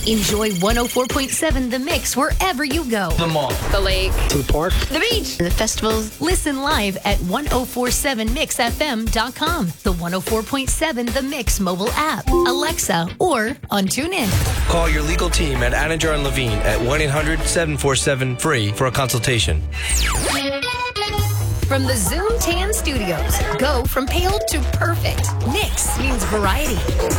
Enjoy 104.7 The Mix wherever you go. The mall. The lake. To the park. The beach. The festivals. Listen live at 1047mixfm.com, the 104.7 The Mix mobile app, Alexa, or on TuneIn. Call your legal team at Anninger and Levine at 1-800-747-FREE for a consultation. From the Zoom Tan Studios, go from pale to perfect. Nix means variety.